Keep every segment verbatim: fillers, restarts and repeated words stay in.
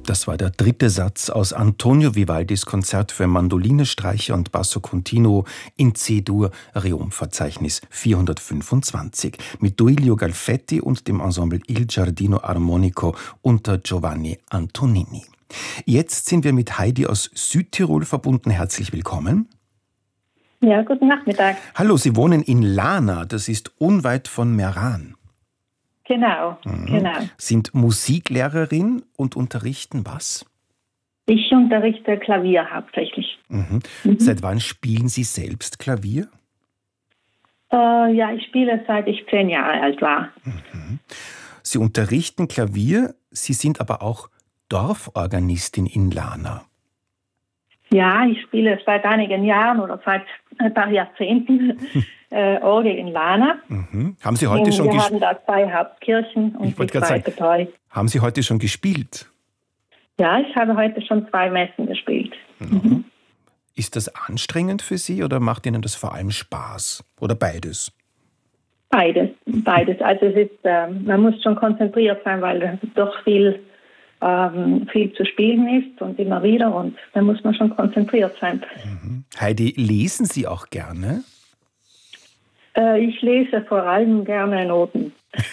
Das war der dritte Satz aus Antonio Vivaldis Konzert für Mandoline, Streicher und Basso Continuo in C-Dur, Reum-Verzeichnis vierhundertfünfundzwanzig, mit Duilio Galfetti und dem Ensemble Il Giardino Armonico unter Giovanni Antonini. Jetzt sind wir mit Heidi aus Südtirol verbunden. Herzlich willkommen. Ja, guten Nachmittag. Hallo, Sie wohnen in Lana, das ist unweit von Meran. Genau, Mhm. genau. Sind Musiklehrerin und unterrichten was? Ich unterrichte Klavier hauptsächlich. Mhm. Mhm. Seit wann spielen Sie selbst Klavier? Äh, ja, ich spiele seit ich zehn Jahre alt war. Mhm. Sie unterrichten Klavier, Sie sind aber auch Dorforganistin in Lana. Ja, ich spiele seit einigen Jahren oder seit ein paar Jahrzehnten äh, Orgel in Lana. Mhm. Haben Sie heute und schon wir gespielt? haben da zwei Hauptkirchen und Ich die wollte gerade zweite treu. Haben Sie heute schon gespielt? Ja, ich habe heute schon zwei Messen gespielt. Mhm. Ist das anstrengend für Sie oder macht Ihnen das vor allem Spaß? Oder beides? Beides, beides. Also es ist, äh, man muss schon konzentriert sein, weil doch viel Ähm, viel zu spielen ist und immer wieder, und da muss man schon konzentriert sein. Mhm. Heidi, lesen Sie auch gerne? Äh, ich lese vor allem gerne Noten.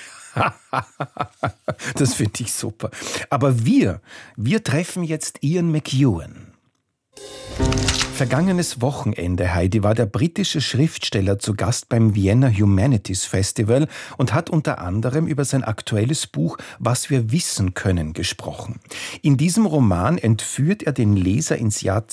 Das finde ich super. Aber wir, wir treffen jetzt Ian McEwan. Vergangenes Wochenende, Heidi, war der britische Schriftsteller zu Gast beim Vienna Humanities Festival und hat unter anderem über sein aktuelles Buch Was wir wissen können gesprochen. In diesem Roman entführt er den Leser ins Jahr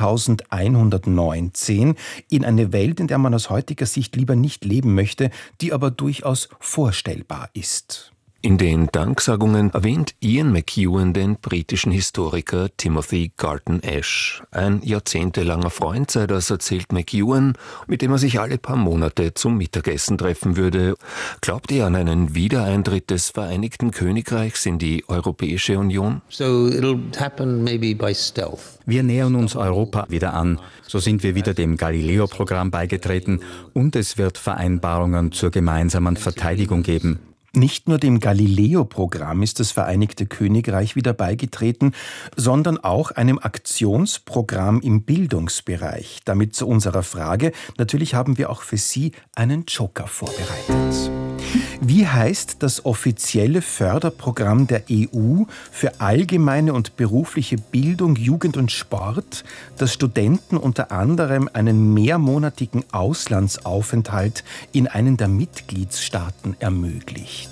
zweitausendeinhundertneunzehn in eine Welt, in der man aus heutiger Sicht lieber nicht leben möchte, die aber durchaus vorstellbar ist. In den Danksagungen erwähnt Ian McEwan den britischen Historiker Timothy Garton Ash. Ein jahrzehntelanger Freund sei das, erzählt McEwan, mit dem er sich alle paar Monate zum Mittagessen treffen würde. Glaubt er an einen Wiedereintritt des Vereinigten Königreichs in die Europäische Union? So it'll happen maybe by stealth. Wir nähern uns Europa wieder an. So sind wir wieder dem Galileo-Programm beigetreten und es wird Vereinbarungen zur gemeinsamen Verteidigung geben. Nicht nur dem Galileo-Programm ist das Vereinigte Königreich wieder beigetreten, sondern auch einem Aktionsprogramm im Bildungsbereich. Damit zu unserer Frage. Natürlich haben wir auch für Sie einen Joker vorbereitet. Wie heißt das offizielle Förderprogramm der E U für allgemeine und berufliche Bildung, Jugend und Sport, das Studenten unter anderem einen mehrmonatigen Auslandsaufenthalt in einen der Mitgliedstaaten ermöglicht?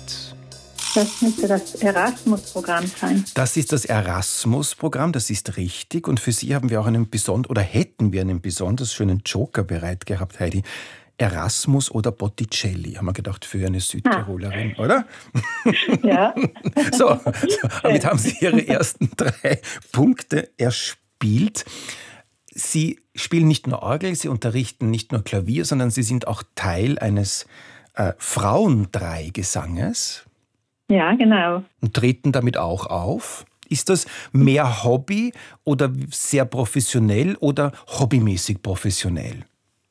Das müsste das Erasmus-Programm sein. Das ist das Erasmus-Programm, das ist richtig. Und für Sie haben wir auch einen besonderen, oder hätten wir einen besonders schönen Joker bereit gehabt, Heidi. Erasmus oder Botticelli, haben wir gedacht, für eine Südtirolerin, ah. oder? Ja. So, so, damit haben Sie Ihre ersten drei Punkte erspielt. Sie spielen nicht nur Orgel, Sie unterrichten nicht nur Klavier, sondern Sie sind auch Teil eines äh, Frauendreigesanges. Ja, genau. Und treten damit auch auf. Ist das mehr Hobby oder sehr professionell oder hobbymäßig professionell?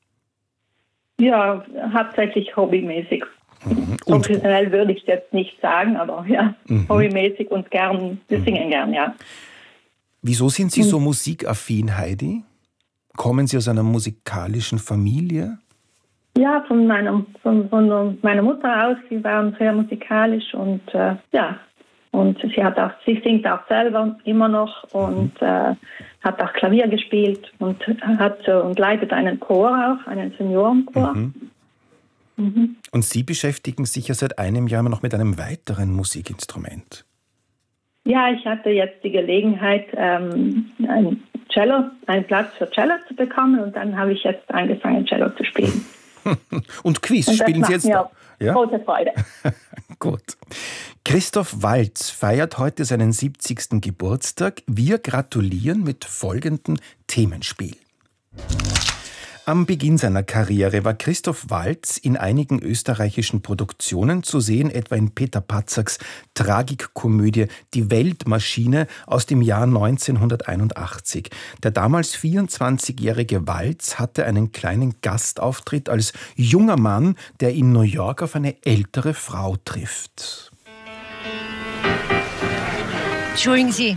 Ja, hauptsächlich hobbymäßig. Mhm. Professionell würde ich es jetzt nicht sagen, aber ja, mhm. hobbymäßig und gern, wir singen mhm. gern, ja. Wieso sind Sie so musikaffin, Heidi? Kommen Sie aus einer musikalischen Familie? Ja, von, meinem, von, von meiner Mutter aus, sie waren sehr musikalisch und äh, ja, und sie hat auch, sie singt auch selber immer noch und mhm. äh, hat auch Klavier gespielt und hat äh, und leitet einen Chor auch, einen Seniorenchor. Mhm. Mhm. Und Sie beschäftigen sich ja seit einem Jahr noch mit einem weiteren Musikinstrument. Ja, ich hatte jetzt die Gelegenheit, ähm, ein Cello, einen Platz für Cello zu bekommen und dann habe ich jetzt angefangen, Cello zu spielen. Und Quiz und spielen Sie jetzt mir ja? große Freude. Gut. Christoph Waltz feiert heute seinen siebzigsten Geburtstag. Wir gratulieren mit folgendem Themenspiel. Am Beginn seiner Karriere war Christoph Waltz in einigen österreichischen Produktionen zu sehen, etwa in Peter Patzaks Tragikkomödie Die Weltmaschine aus dem Jahr neunzehnhunderteinundachtzig. Der damals vierundzwanzigjährige Waltz hatte einen kleinen Gastauftritt als junger Mann, der in New York auf eine ältere Frau trifft. Entschuldigen Sie,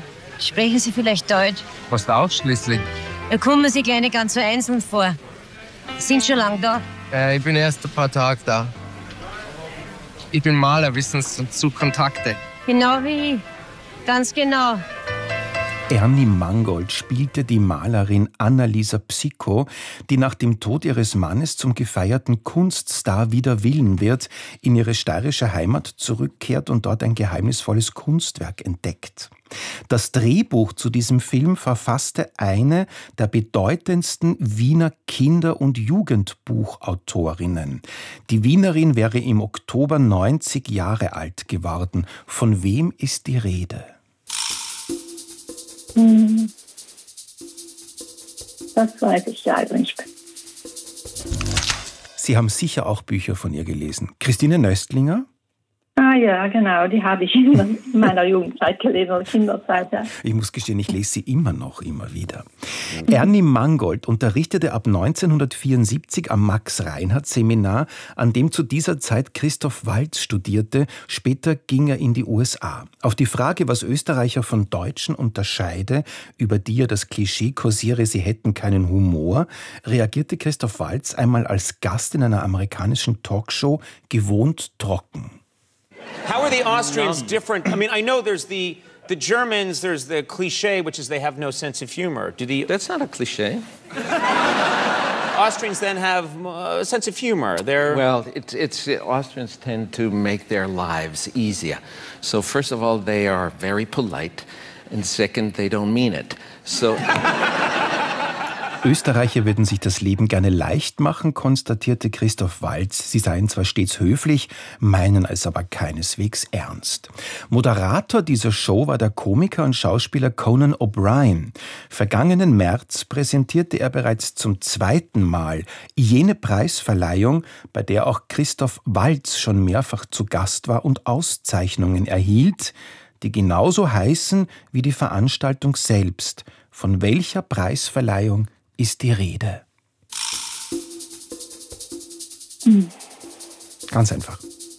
Sprechen Sie vielleicht Deutsch? Fast ausschließlich. Da kommen Sie gleich nicht ganz so einzeln vor. Sind schon lange da? Äh, ich bin erst ein paar Tage da. Ich bin Maler, wissen Sie, und suche Kontakte. Genau wie ich. Ganz genau. Ernie Mangold spielte die Malerin Annalisa Psicko, die nach dem Tod ihres Mannes zum gefeierten Kunststar wider Willen wird, in ihre steirische Heimat zurückkehrt und dort ein geheimnisvolles Kunstwerk entdeckt. Das Drehbuch zu diesem Film verfasste eine der bedeutendsten Wiener Kinder- und Jugendbuchautorinnen. Die Wienerin wäre im Oktober neunzig Jahre alt geworden. Von wem ist die Rede? Das weiß ich leider nicht. Sie haben sicher auch Bücher von ihr gelesen. Christine Nöstlinger? Ah ja, genau, die habe ich in meiner Jugendzeit gelesen oder Kinderzeit. Ja. Ich muss gestehen, ich lese sie immer noch, immer wieder. Mhm. Ernie Mangold unterrichtete ab neunzehnhundertvierundsiebzig am Max-Reinhardt-Seminar, an dem zu dieser Zeit Christoph Waltz studierte. Später ging er in die U S A. Auf die Frage, was Österreicher von Deutschen unterscheide, über die ja das Klischee kursiere, sie hätten keinen Humor, reagierte Christoph Waltz einmal als Gast in einer amerikanischen Talkshow gewohnt trocken. How are the Austrians different? I mean, I know there's the the Germans, there's the cliché, which is they have no sense of humor. Do the That's not a cliché. Austrians then have a sense of humor? They're Well, it, it's uh, Austrians tend to make their lives easier. So first of all, they are very polite, and second, they don't mean it. So. Österreicher würden sich das Leben gerne leicht machen, konstatierte Christoph Waltz. Sie seien zwar stets höflich, meinen es aber keineswegs ernst. Moderator dieser Show war der Komiker und Schauspieler Conan O'Brien. Vergangenen März präsentierte er bereits zum zweiten Mal jene Preisverleihung, bei der auch Christoph Waltz schon mehrfach zu Gast war und Auszeichnungen erhielt, die genauso heißen wie die Veranstaltung selbst. Von welcher Preisverleihung ist die Rede? Hm. Ganz einfach.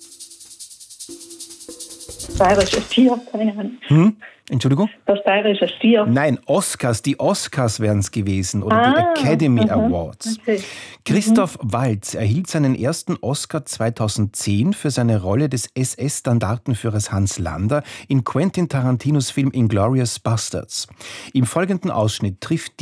Steirische Stier, keine Ahnung. Hm? Entschuldigung? Das steirische Stier. Nein, Oscars, die Oscars wären es gewesen oder ah, die Academy aha, Awards. Okay. Christoph mhm. Waltz erhielt seinen ersten Oscar zweitausendzehn für seine Rolle des S S-Standartenführers Hans Lander in Quentin Tarantinos Film Inglourious Basterds. Im folgenden Ausschnitt trifft